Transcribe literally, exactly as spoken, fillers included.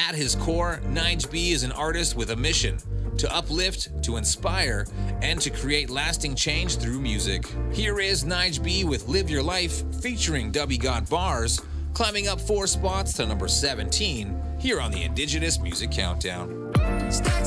At his core, Nige B is an artist with a mission: to uplift, to inspire, and to create lasting change through music. Here is Nige B with Live Your Life, featuring Dubby Got Bars, climbing up four spots to number seventeen here on the Indigenous Music Countdown.